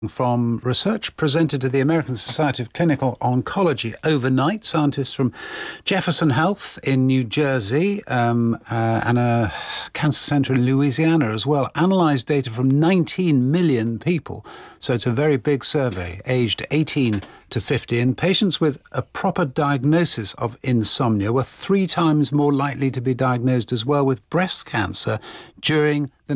From research presented to the American Society of Clinical Oncology overnight, scientists from Jefferson Health in New Jersey and a cancer center in Louisiana as well analysed data from 19 million people. So it's a very big survey, aged 18 to 50. And patients with a proper diagnosis of insomnia were 3 times more likely to be diagnosed as well with breast cancer during the